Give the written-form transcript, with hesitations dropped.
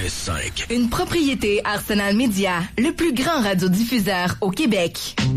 96.5. Une propriété Arsenal Media, le plus grand radiodiffuseur au Québec.